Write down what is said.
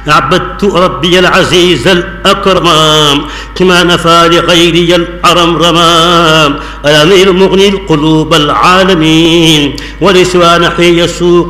عبدت ربي العزيز الأكرم كما نفى لغيري الأرم الأمير مغني القلوب العالمين ولسوى نحي يسوق